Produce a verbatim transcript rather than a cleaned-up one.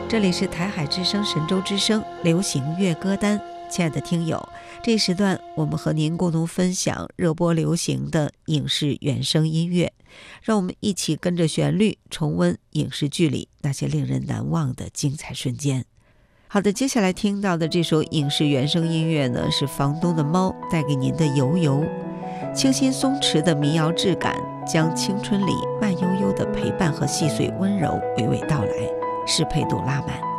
这里是台海之声神州之声流行乐歌单。亲爱的听友，这一时段我们和您共同分享热播流行的影视原声音乐，让我们一起跟着旋律重温影视剧里那些令人难忘的精彩瞬间。好的，接下来听到的这首影视原声音乐呢，是房东的猫带给您的游游，清新松弛的民谣质感，将青春里慢悠悠的陪伴和细碎温柔娓娓道来，适配度拉满。